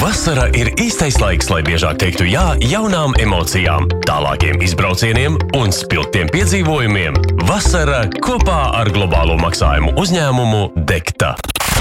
Vasara ir īstais laiks, lai biežāk teiktu jā jaunām emocijām, tālākiem izbraucieniem un spilgtiem piedzīvojumiem. Vasara kopā ar globālo maksājumu uzņēmumu Dekta.